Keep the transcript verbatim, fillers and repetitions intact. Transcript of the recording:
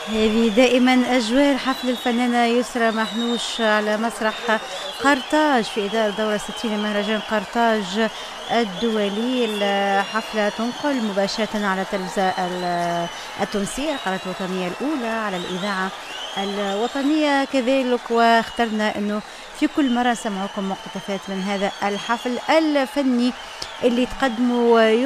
هذه دائما أجواء حفل الفنانة يسرى محنوش على مسرح قرطاج في إطار دورة ستين مهرجان قرطاج الدولي. الحفلة تنقل مباشرة على التلفزة التونسية القناة الوطنية الأولى على الإذاعة الوطنية كذلك، واخترنا أنه في كل مرة نسمعكم مقتطفات من هذا الحفل الفني اللي تقدموا